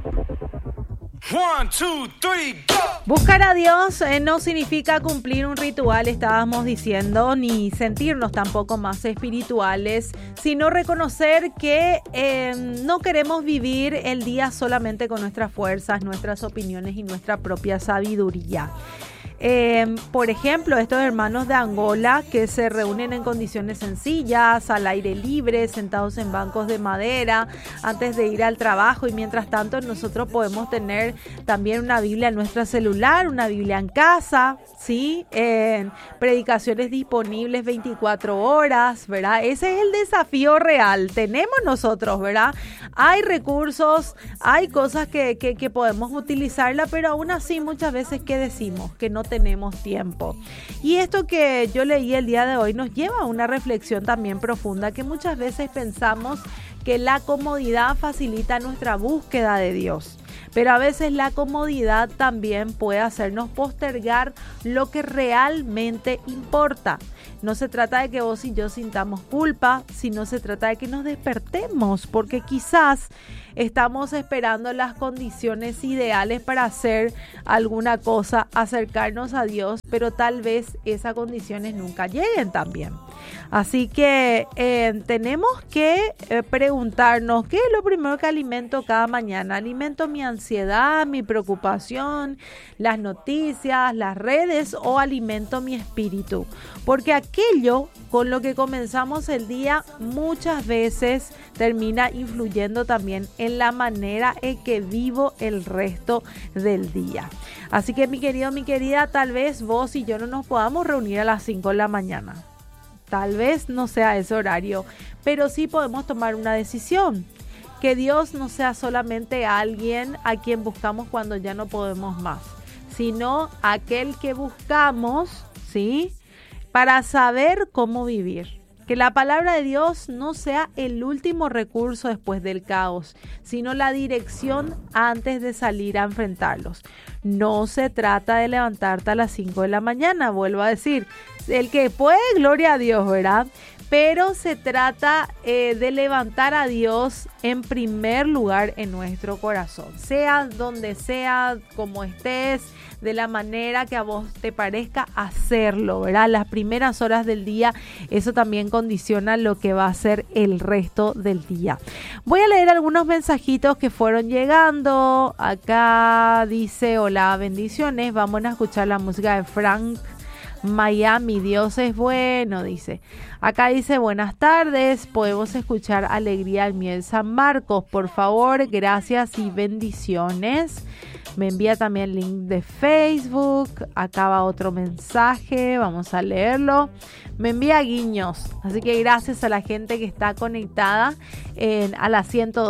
1, 2, 3, go. Buscar a Dios no significa cumplir un ritual, estábamos diciendo, ni sentirnos tampoco más espirituales, sino reconocer que no queremos vivir el día solamente con nuestras fuerzas, nuestras opiniones y nuestra propia sabiduría. Por ejemplo, estos hermanos de Angola que se reúnen en condiciones sencillas, al aire libre, sentados en bancos de madera antes de ir al trabajo, y mientras tanto nosotros podemos tener también una Biblia en nuestro celular, una Biblia en casa, ¿sí? Predicaciones disponibles 24 horas, ¿verdad? Ese es el desafío real. Tenemos nosotros, ¿verdad? Hay recursos, hay cosas que podemos utilizarla, pero aún así muchas veces, ¿qué decimos? Que no tenemos tiempo. Y esto que yo leí el día de hoy nos lleva a una reflexión también profunda, que muchas veces pensamos que la comodidad facilita nuestra búsqueda de Dios, pero a veces la comodidad también puede hacernos postergar lo que realmente importa. No se trata de que vos y yo sintamos culpa, sino se trata de que nos despertemos, porque quizás estamos esperando las condiciones ideales para hacer alguna cosa, acercarnos a Dios, pero tal vez esas condiciones nunca lleguen también. Así que tenemos que preguntarnos, ¿qué es lo primero que alimento cada mañana? ¿Alimento mi ansiedad, mi preocupación, las noticias, las redes, o alimento mi espíritu? Porque aquello con lo que comenzamos el día muchas veces termina influyendo también en la manera en que vivo el resto del día. Así que mi querido, mi querida, tal vez vos y yo no nos podamos reunir a las 5 de la mañana. Tal vez no sea ese horario, pero sí podemos tomar una decisión. Que Dios no sea solamente alguien a quien buscamos cuando ya no podemos más, sino aquel que buscamos, ¿sí?, para saber cómo vivir. Que la palabra de Dios no sea el último recurso después del caos, sino la dirección antes de salir a enfrentarlos. No se trata de levantarte a las 5 de la mañana, vuelvo a decir. El que puede, gloria a Dios, ¿verdad? Pero se trata de levantar a Dios en primer lugar en nuestro corazón. Sea donde sea, como estés, de la manera que a vos te parezca hacerlo, ¿verdad? Las primeras horas del día, eso también condiciona lo que va a ser el resto del día. Voy a leer algunos mensajitos que fueron llegando. Acá dice, hola, bendiciones. Vamos a escuchar la música de Frank Miami, Dios es bueno, dice. Acá dice, buenas tardes, podemos escuchar Alegría al Miel San Marcos, por favor, gracias y bendiciones. Me envía también el link de Facebook. Acá va otro mensaje, vamos a leerlo. Me envía guiños, así que gracias a la gente que está conectada a la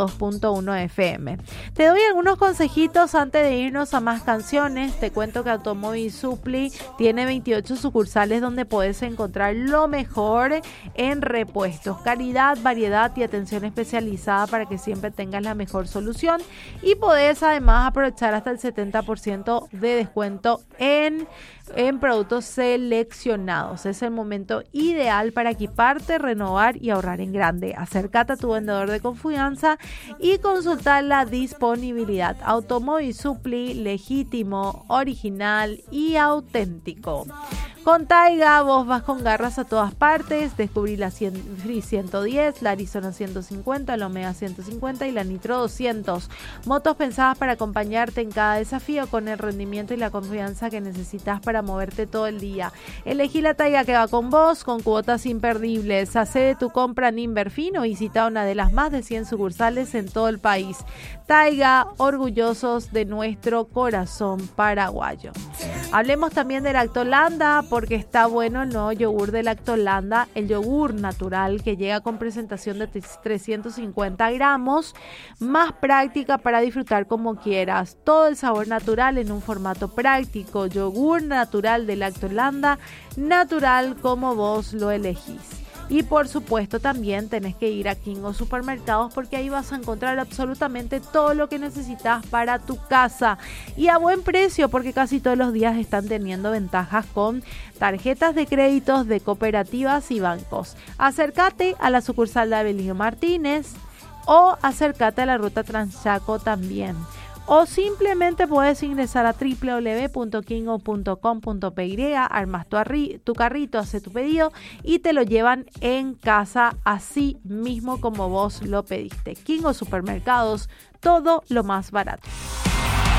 102.1 FM. Te doy algunos consejitos antes de irnos a más canciones. Te cuento que Automóvil Supply tiene 28 sucursales donde puedes encontrar lo mejor en repuestos, calidad, variedad y atención especializada para que siempre tengas la mejor solución, y podés además aprovechar hasta el 70% de descuento en productos seleccionados. Es el momento ideal para equiparte, renovar y ahorrar en grande. Acércate a tu vendedor de confianza y consultar la disponibilidad. Automóvil Supply, legítimo, original y auténtico. Con Taiga vos vas con garras a todas partes. Descubrí la Free 110, la Arizona 150, la Omega 150 y la Nitro 200. Motos pensadas para acompañarte en cada desafío con el rendimiento y la confianza que necesitas para moverte todo el día. Elegí la Taiga que va con vos, con cuotas imperdibles. Hacé tu compra en Inverfino, visita una de las más de 100 sucursales en todo el país. Taiga, orgullosos de nuestro corazón paraguayo. Hablemos también de Lactolanda, porque está bueno el nuevo yogur de Lactolanda, el yogur natural que llega con presentación de 350 gramos, más práctica para disfrutar como quieras. Todo el sabor natural en un formato práctico. Yogur natural de Lactolanda, natural como vos lo elegís. Y por supuesto también tenés que ir a Kingo Supermercados, porque ahí vas a encontrar absolutamente todo lo que necesitas para tu casa y a buen precio, porque casi todos los días están teniendo ventajas con tarjetas de créditos de cooperativas y bancos. Acércate a la sucursal de Avelino Martínez o acércate a la ruta Transchaco también. o simplemente puedes ingresar a www.kingo.com.py, armas tu carrito, haces tu pedido y te lo llevan en casa así mismo como vos lo pediste. Kingo Supermercados, todo lo más barato.